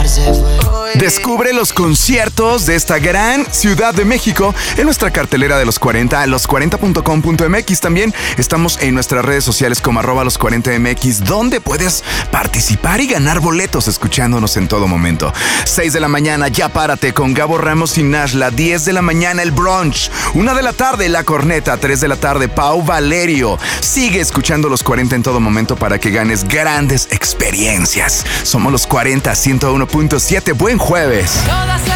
Descubre los conciertos de esta gran Ciudad de México en nuestra cartelera de los 40, los40.com.mx. También estamos en nuestras redes sociales como @los40mx, donde puedes participar y ganar boletos escuchándonos en todo momento. 6 de la mañana, Ya Párate con Gabo Ramos y Nashla. 10 de la mañana, El Brunch. 1 de la tarde, La Corneta. 3 de la tarde, Pau Valerio. Sigue escuchando los 40 en todo momento para que ganes grandes experiencias. Somos los 40, 101.7. Buen jueves. Todas